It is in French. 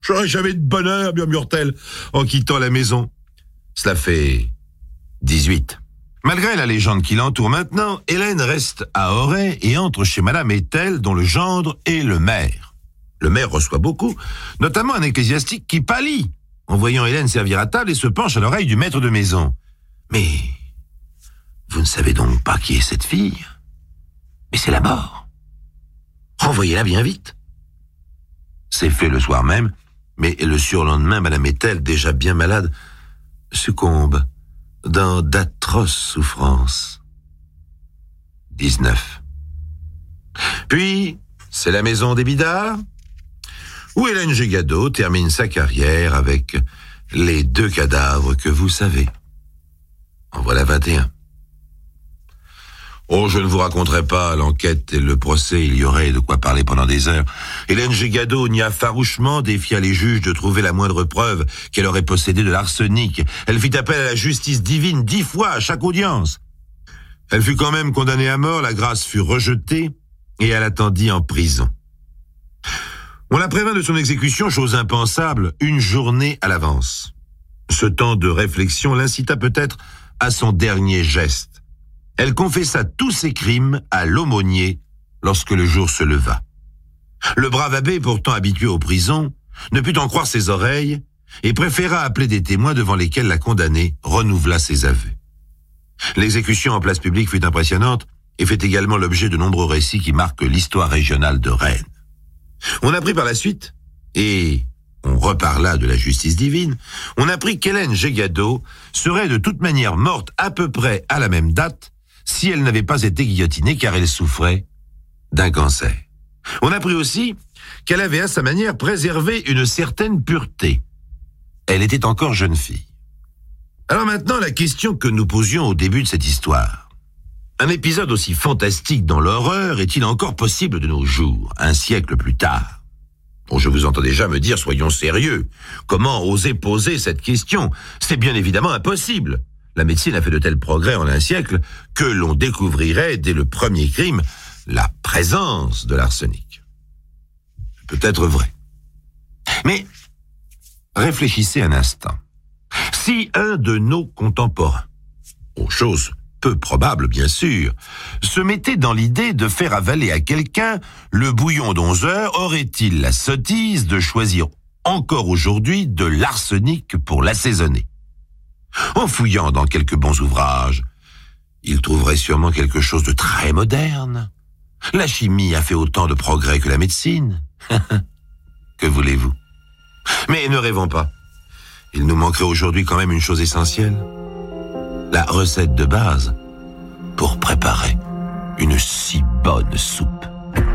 J'aurai jamais de bonheur, murmure-t-elle en quittant la maison. Cela fait 18. Malgré la légende qui l'entoure maintenant, Hélène reste à Auray et entre chez Madame Etel, dont le gendre est le maire. Le maire reçoit beaucoup, notamment un ecclésiastique qui pâlit en voyant Hélène servir à table et se penche à l'oreille du maître de maison. « Mais vous ne savez donc pas qui est cette fille ? Mais c'est la mort. Renvoyez-la bien vite. » C'est fait le soir même, mais le surlendemain, Madame Etel, déjà bien malade, succombe dans d'atroces souffrances. 19. Puis, c'est la maison des Bidards, où Hélène Gégado termine sa carrière avec les 2 cadavres que vous savez. En voilà 21. Oh, je ne vous raconterai pas l'enquête et le procès, il y aurait de quoi parler pendant des heures. Hélène Gégado nia farouchement, défia les juges de trouver la moindre preuve qu'elle aurait possédé de l'arsenic. Elle fit appel à la justice divine 10 fois à chaque audience. Elle fut quand même condamnée à mort, la grâce fut rejetée et elle attendit en prison. On la prévint de son exécution, chose impensable, 1 journée à l'avance. Ce temps de réflexion l'incita peut-être à son dernier geste. Elle confessa tous ses crimes à l'aumônier lorsque le jour se leva. Le brave abbé, pourtant habitué aux prisons, ne put en croire ses oreilles et préféra appeler des témoins devant lesquels la condamnée renouvela ses aveux. L'exécution en place publique fut impressionnante et fait également l'objet de nombreux récits qui marquent l'histoire régionale de Rennes. On apprit par la suite, et on reparla de la justice divine, on apprit qu'Hélène Gégado serait de toute manière morte à peu près à la même date si elle n'avait pas été guillotinée car elle souffrait d'un cancer. On apprit aussi qu'elle avait à sa manière préservé une certaine pureté. Elle était encore jeune fille. Alors maintenant, la question que nous posions au début de cette histoire. Un épisode aussi fantastique dans l'horreur est-il encore possible de nos jours, un siècle plus tard ? Bon, je vous entends déjà me dire, soyons sérieux. Comment oser poser cette question ? C'est bien évidemment impossible. La médecine a fait de tels progrès en un siècle que l'on découvrirait dès le premier crime la présence de l'arsenic. C'est peut-être vrai. Mais réfléchissez un instant. Si un de nos contemporains, chose peu probable bien sûr, se mettait dans l'idée de faire avaler à quelqu'un le bouillon d'11 heures, aurait-il la sottise de choisir encore aujourd'hui de l'arsenic pour l'assaisonner ? En fouillant dans quelques bons ouvrages, il trouverait sûrement quelque chose de très moderne. La chimie a fait autant de progrès que la médecine. Que voulez-vous ? Mais ne rêvons pas. Il nous manquerait aujourd'hui quand même une chose essentielle. La recette de base pour préparer une si bonne soupe.